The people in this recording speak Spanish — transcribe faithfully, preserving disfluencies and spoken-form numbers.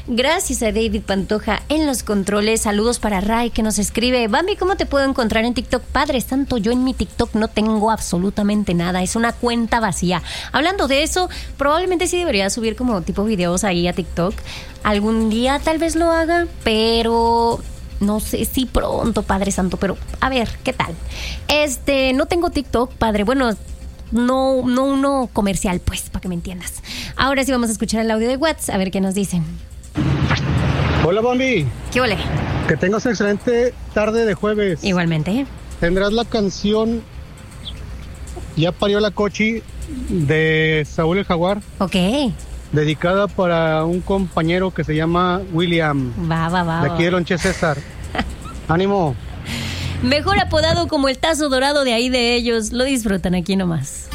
Gracias a David Pantoja en los controles. Saludos para Ray que nos escribe: Bambi, ¿cómo te puedo encontrar en TikTok? Padre santo, yo en mi TikTok no tengo absolutamente nada. Es una cuenta vacía. Hablando de eso, probablemente sí debería subir como tipo videos ahí a TikTok. Algún día tal vez lo haga, pero... no sé si pronto, Padre Santo, pero a ver, ¿qué tal? Este, no tengo TikTok, Padre. Bueno, no, no uno comercial, pues, para que me entiendas. Ahora sí vamos a escuchar el audio de WhatsApp, a ver qué nos dicen. Hola, Bambi. ¿Qué ole? Que tengas una excelente tarde de jueves. Igualmente. Tendrás la canción Ya parió la Cochi de Saúl el Jaguar. Ok. Dedicada para un compañero que se llama William. Va, va, va. De aquí de Lonche César. ¡Ánimo! Mejor apodado como el tazo dorado de ahí de ellos. Lo disfrutan aquí nomás.